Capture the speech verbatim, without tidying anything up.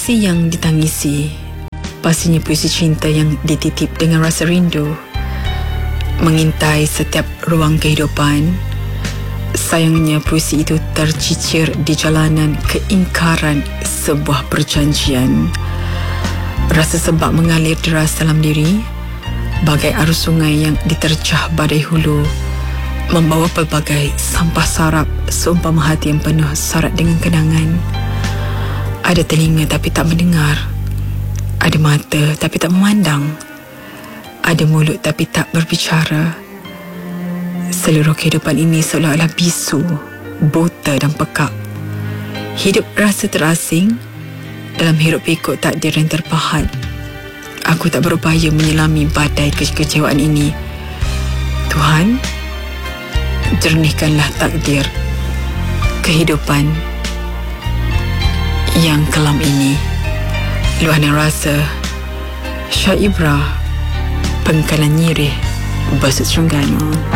Puisi yang ditangisi, pastinya puisi cinta yang dititip dengan rasa rindu, mengintai setiap ruang kehidupan. Sayangnya puisi itu tercicir di jalanan keingkaran sebuah perjanjian. Rasa sebab mengalir deras dalam diri, bagai arus sungai yang diterjah badai hulu, membawa pelbagai sampah sarap seumpama hati yang penuh syarat dengan kenangan. Ada telinga tapi tak mendengar, ada mata tapi tak memandang, ada mulut tapi tak berbicara. Seluruh kehidupan ini seolah-olah bisu, buta dan pekak. Hidup rasa terasing dalam hiruk pikuk takdir yang terpahat. Aku tak berupaya menyelami badai kekecewaan ini. Tuhan, jernihkanlah takdir kehidupan yang kelam ini. Luahan rasa, Syah Ibra, Pengkalan Nyirih, Besut Terengganu.